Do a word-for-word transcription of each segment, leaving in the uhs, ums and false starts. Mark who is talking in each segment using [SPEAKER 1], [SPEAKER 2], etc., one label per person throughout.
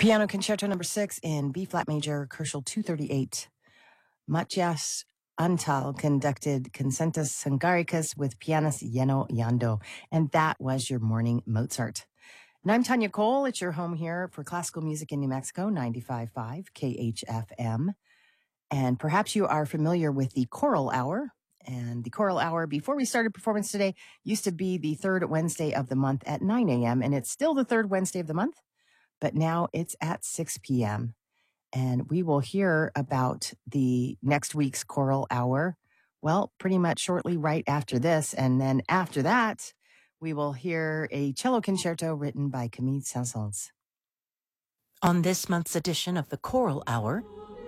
[SPEAKER 1] Piano Concerto number six in B flat major, Kerschel two thirty-eight. Matthias Antal conducted Concertus Hungaricus with pianist Jenno Jando, and that was your morning Mozart. And I'm Tanya Cole. It's your home here for classical music in New Mexico, ninety-five point five K H F M. And perhaps you are familiar with the Choral Hour. And the Choral Hour, before we started performance today, used to be the third Wednesday of the month at nine a.m., and it's still the third Wednesday of the month, but now it's at six p.m. And we will hear about the next week's Choral Hour, well, pretty much shortly right after this. And then after that, we will hear a cello concerto written by Camille Saint-Saëns.
[SPEAKER 2] On this month's edition of the Choral Hour,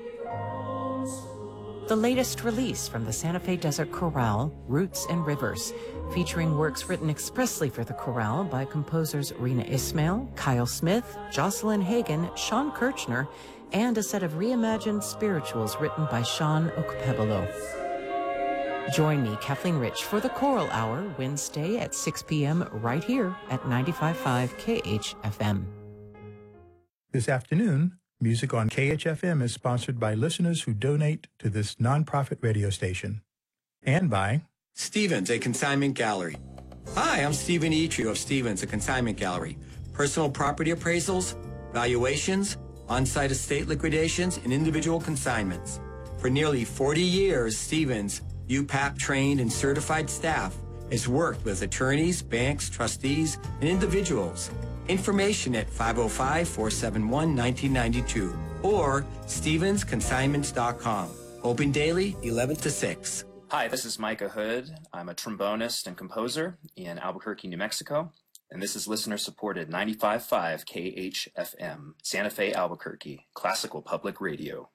[SPEAKER 2] the latest release from the Santa Fe Desert Chorale, Roots and Rivers, featuring works written expressly for the chorale by composers Rena Ismail, Kyle Smith, Jocelyn Hagan, Sean Kirchner, and a set of reimagined spirituals written by Sean Okpebolo. Join me, Kathleen Rich, for the Choral Hour, Wednesday at six p.m. right here at ninety-five point five K H F M.
[SPEAKER 3] This afternoon, music on K H F M is sponsored by listeners who donate to this nonprofit radio station. And by
[SPEAKER 4] Stevens, a consignment gallery. Hi, I'm Stephen Etrio of Stevens, a consignment gallery. Personal property appraisals, valuations, on-site estate liquidations, and individual consignments. For nearly forty years, Stevens, U P A P-trained and certified staff, has worked with attorneys, banks, trustees, and individuals. Information at five oh five, four seven one, one nine nine two or stevens consignments dot com. Open daily, eleven to six.
[SPEAKER 5] Hi, this is Micah Hood. I'm a trombonist and composer in Albuquerque, New Mexico, and this is listener-supported ninety-five point five K H F M, Santa Fe, Albuquerque, classical public radio.